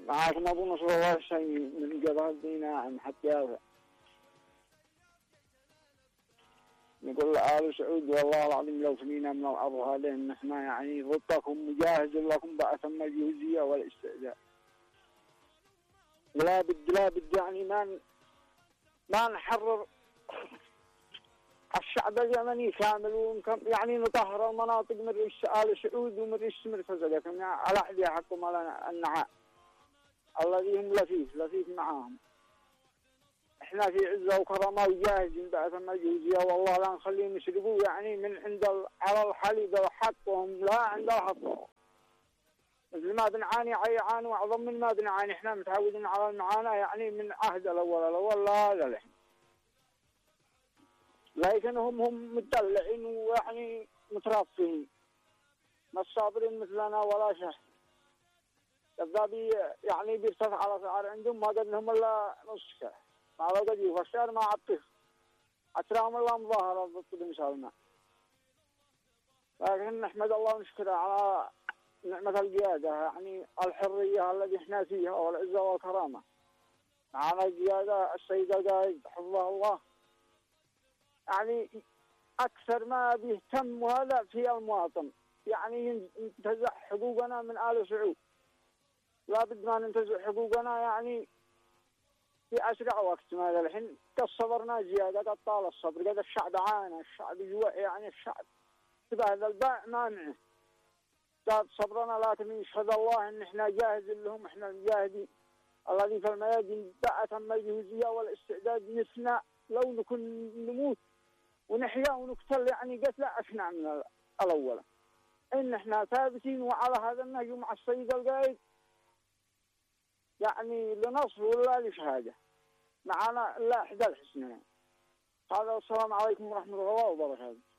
معاكم أبو نصر الله الشيمي من جبهة الدين حتى يافع. نقول آل سعود والله العظيم لو فينا من الأرض هذه إن إحنا يعني ضدكم مجاهز لكم بأتم الجهوزية والاستعداء. لا بد يعني ما نحرر الشعب اليمني كامل يعني نطهر المناطق من ريش آل سعود ومن ريش مرتزقة يعني على أحد يحكم على النعاء الذي هم لفيف معاهم. احنا في عزة وكرامة وجاهزين بأتم الجهوزية والله لا نخليهم يسرقوا يعني من عند على الحليب حقهم لا عند الحق. مثل ما بنعاني يعاني وأعظم من ما بنعاني. احنا متعودين على المعاناة يعني من عهد الأول لا هذا الحين. لكن هم متدلعين ويعني مترفين ما الصابرين مثلنا ولا شيء. كذابي يعني بيرتفع على سعر عندهم ما قد لهم إلا نص كه ما لو قد يفشر ما عطيه أتراهم الله مظاهرة ضد مثالنا. لكن نحمد الله ونشكره على نعمة القيادة يعني الحرية التي احنا فيها والعزة والكرامة. معنا القيادة السيدة قايد حفظها الله يعني أكثر ما بيهتم هذا في المواطن يعني ينتزع حقوقنا من آل سعود. لا بد ما ننتزع حقوقنا يعني في أسرع وقت. ما الحين قد صبرنا زيادة قد طال الصبر قد الشعب عانى الشعب جوع يعني الشعب هذا الباع مانعه. قد صبرنا لكن يشهد الله إن إحنا جاهزين لهم. إحنا الجاهدين الذي في الميادين بأتم الجهوزية والاستعداد مثلنا لو نكون نموت ونحيا ونقتل يعني قتل أشنع من الأول. إن إحنا ثابتين وعلى هذا النهج مع السيد القائد يعني لنصر ولا لشهادة معنا إلا إحدى الحسنين. هذا والسلام عليكم ورحمة الله وبركاته.